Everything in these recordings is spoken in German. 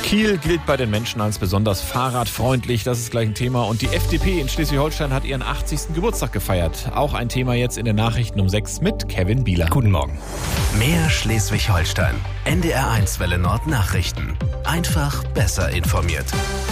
Kiel gilt bei den Menschen als besonders fahrradfreundlich, das ist gleich ein Thema. Und die FDP in Schleswig-Holstein hat ihren 80. Geburtstag gefeiert. Auch ein Thema jetzt in den Nachrichten um 6 mit Kevin Bieler. Guten Morgen. Mehr Schleswig-Holstein. NDR1 Welle Nord Nachrichten. Einfach besser informiert.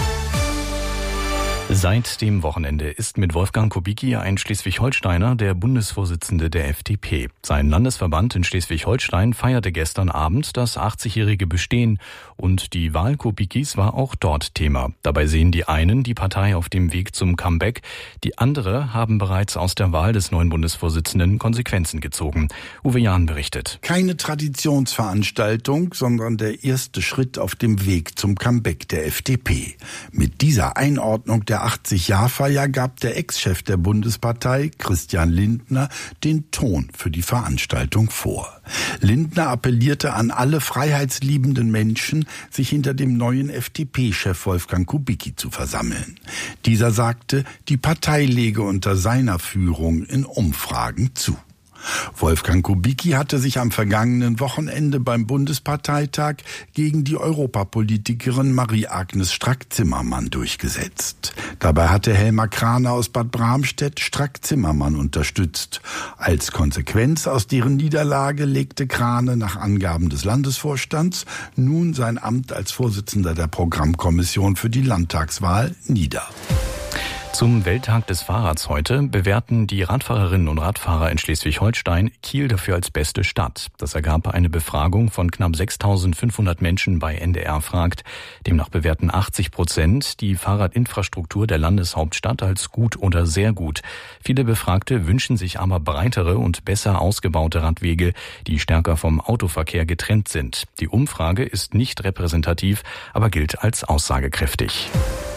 Seit dem Wochenende ist mit Wolfgang Kubicki ein Schleswig-Holsteiner der Bundesvorsitzende der FDP. Sein Landesverband in Schleswig-Holstein feierte gestern Abend das 80-jährige Bestehen und die Wahl Kubickis war auch dort Thema. Dabei sehen die einen die Partei auf dem Weg zum Comeback, die andere haben bereits aus der Wahl des neuen Bundesvorsitzenden Konsequenzen gezogen. Uwe Jahn berichtet. Keine Traditionsveranstaltung, sondern der erste Schritt auf dem Weg zum Comeback der FDP. Mit dieser Einordnung der 80-Jahr-Feier gab der Ex-Chef der Bundespartei, Christian Lindner, den Ton für die Veranstaltung vor. Lindner appellierte an alle freiheitsliebenden Menschen, sich hinter dem neuen FDP-Chef Wolfgang Kubicki zu versammeln. Dieser sagte, die Partei lege unter seiner Führung in Umfragen zu. Wolfgang Kubicki hatte sich am vergangenen Wochenende beim Bundesparteitag gegen die Europapolitikerin Marie-Agnes Strack-Zimmermann durchgesetzt. Dabei hatte Helma Kraner aus Bad Bramstedt Strack-Zimmermann unterstützt. Als Konsequenz aus deren Niederlage legte Kraner nach Angaben des Landesvorstands nun sein Amt als Vorsitzender der Programmkommission für die Landtagswahl nieder. Zum Welttag des Fahrrads heute bewerten die Radfahrerinnen und Radfahrer in Schleswig-Holstein Kiel dafür als beste Stadt. Das ergab eine Befragung von knapp 6.500 Menschen bei NDR fragt. Demnach bewerten 80% die Fahrradinfrastruktur der Landeshauptstadt als gut oder sehr gut. Viele Befragte wünschen sich aber breitere und besser ausgebaute Radwege, die stärker vom Autoverkehr getrennt sind. Die Umfrage ist nicht repräsentativ, aber gilt als aussagekräftig.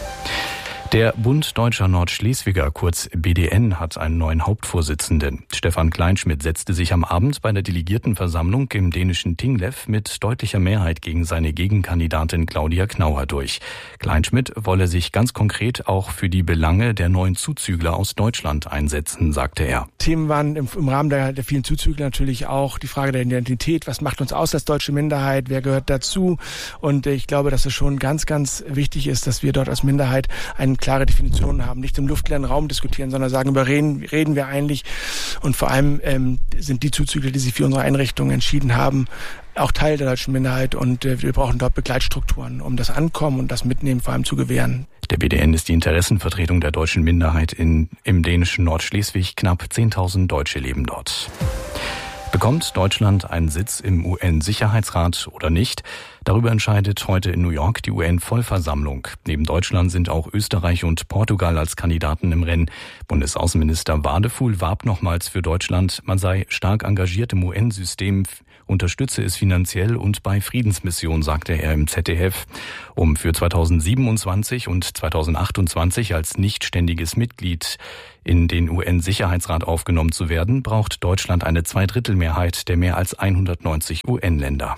Der Bund Deutscher Nordschleswiger, kurz BDN, hat einen neuen Hauptvorsitzenden. Stefan Kleinschmidt setzte sich am Abend bei der Delegiertenversammlung im dänischen Tinglev mit deutlicher Mehrheit gegen seine Gegenkandidatin Claudia Knauer durch. Kleinschmidt wolle sich ganz konkret auch für die Belange der neuen Zuzügler aus Deutschland einsetzen, sagte er. Themen waren im Rahmen der vielen Zuzügler natürlich auch die Frage der Identität. Was macht uns aus als deutsche Minderheit? Wer gehört dazu? Und ich glaube, dass es schon ganz, ganz wichtig ist, dass wir dort als Minderheit eine klare Definitionen haben, nicht im luftleeren Raum diskutieren, sondern sagen, über reden wir eigentlich. Und vor allem sind die Zuzügler, die sich für unsere Einrichtung entschieden haben, auch Teil der deutschen Minderheit und wir brauchen dort Begleitstrukturen, um das Ankommen und das Mitnehmen vor allem zu gewähren. Der BDN ist die Interessenvertretung der deutschen Minderheit im dänischen Nordschleswig. Knapp 10.000 Deutsche leben dort. Bekommt Deutschland einen Sitz im UN-Sicherheitsrat oder nicht? Darüber entscheidet heute in New York die UN-Vollversammlung. Neben Deutschland sind auch Österreich und Portugal als Kandidaten im Rennen. Bundesaußenminister Wadefuhl warb nochmals für Deutschland. Man sei stark engagiert im UN-System, unterstütze es finanziell und bei Friedensmissionen, sagte er im ZDF. Um für 2027 und 2028 als nichtständiges Mitglied in den UN-Sicherheitsrat aufgenommen zu werden, braucht Deutschland eine Zweidrittelmehrheit der mehr als 190 UN-Länder.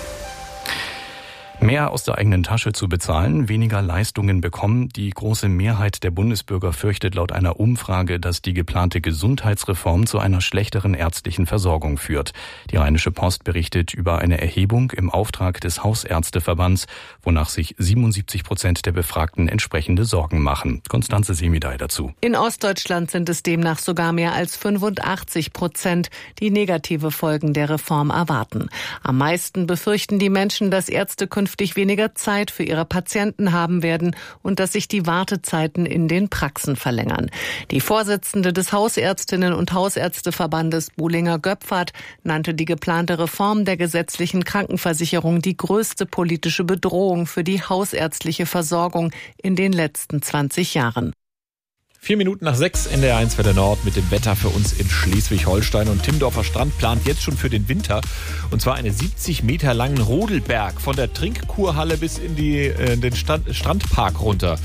Mehr aus der eigenen Tasche zu bezahlen, weniger Leistungen bekommen. Die große Mehrheit der Bundesbürger fürchtet laut einer Umfrage, dass die geplante Gesundheitsreform zu einer schlechteren ärztlichen Versorgung führt. Die Rheinische Post berichtet über eine Erhebung im Auftrag des Hausärzteverbands, wonach sich 77% der Befragten entsprechende Sorgen machen. Konstanze Semidey dazu. In Ostdeutschland sind es demnach sogar mehr als 85%, die negative Folgen der Reform erwarten. Am meisten befürchten die Menschen, dass Ärzte künftig weniger Zeit für ihre Patienten haben werden und dass sich die Wartezeiten in den Praxen verlängern. Die Vorsitzende des Hausärztinnen- und Hausärzteverbandes Buhlinger-Göpfert nannte die geplante Reform der gesetzlichen Krankenversicherung die größte politische Bedrohung für die hausärztliche Versorgung in den letzten 20 Jahren. 4 Minuten nach 6 NDR1 Welle Nord mit dem Wetter für uns in Schleswig-Holstein. Und Timmendorfer Strand plant jetzt schon für den Winter. Und zwar einen 70 Meter langen Rodelberg von der Trinkkurhalle bis in den Strandpark runter.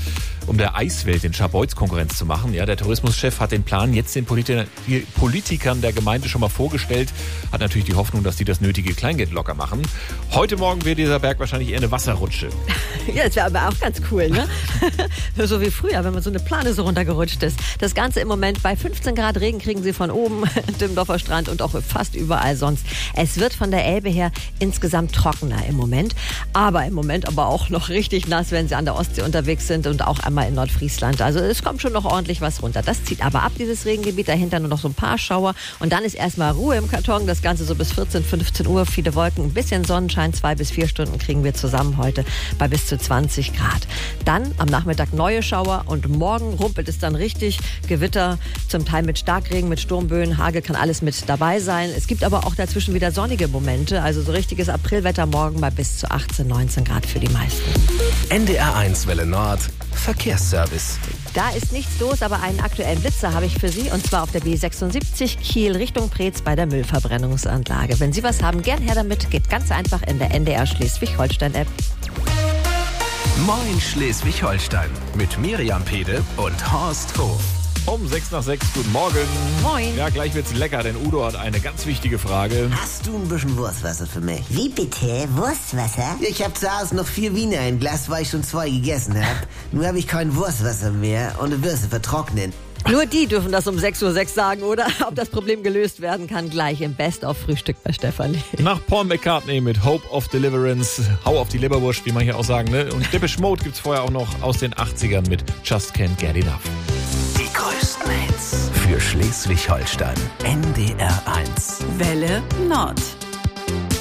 um der Eiswelt den Schabolz Konkurrenz zu machen. Ja, der Tourismuschef hat den Plan jetzt den Politikern der Gemeinde schon mal vorgestellt. Hat natürlich die Hoffnung, dass die das nötige Kleingeld locker machen. Heute Morgen wird dieser Berg wahrscheinlich eher eine Wasserrutsche. Ja, das wäre aber auch ganz cool, ne? So wie früher, wenn man so eine Plane so runtergerutscht ist. Das Ganze im Moment bei 15 Grad Regen kriegen Sie von oben, Dimmdorfer Strand und auch fast überall sonst. Es wird von der Elbe her insgesamt trockener im Moment. Aber im Moment aber auch noch richtig nass, wenn Sie an der Ostsee unterwegs sind und auch einmal in Nordfriesland. Also es kommt schon noch ordentlich was runter. Das zieht aber ab, dieses Regengebiet. Dahinter nur noch so ein paar Schauer. Und dann ist erstmal Ruhe im Karton. Das Ganze so bis 14, 15 Uhr. Viele Wolken, ein bisschen Sonnenschein. 2 bis 4 Stunden kriegen wir zusammen heute bei bis zu 20 Grad. Dann am Nachmittag neue Schauer und morgen rumpelt es dann richtig. Gewitter, zum Teil mit Starkregen, mit Sturmböen, Hagel kann alles mit dabei sein. Es gibt aber auch dazwischen wieder sonnige Momente, also so richtiges Aprilwetter morgen bei bis zu 18, 19 Grad für die meisten. NDR1 Welle Nord, Verkehrsservice. Da ist nichts los, aber einen aktuellen Blitzer habe ich für Sie, und zwar auf der B76 Kiel Richtung Preetz bei der Müllverbrennungsanlage. Wenn Sie was haben, gern her damit, geht ganz einfach in der NDR Schleswig-Holstein-App. Moin Schleswig-Holstein mit Miriam Pede und Horst Hof. Um 6:06, guten Morgen. Moin. Ja, gleich wird's lecker, denn Udo hat eine ganz wichtige Frage. Hast du ein bisschen Wurstwasser für mich? Wie bitte? Wurstwasser? Ich hab zu Hause noch 4 Wiener, ein Glas, weil ich schon 2 gegessen hab. Nur habe ich kein Wurstwasser mehr und du wirst vertrocknen. Nur die dürfen das um 6:06 Uhr sagen, oder? Ob das Problem gelöst werden kann, gleich im Best-of-Frühstück bei Stefanie. Nach Paul McCartney mit Hope of Deliverance, Hau auf die Leberwurst, wie man hier auch sagen, ne? Und Depeche Mode gibt's vorher auch noch aus den 80ern mit Just Can't Get Enough. Die größten Hits für Schleswig-Holstein. NDR1. Welle Nord.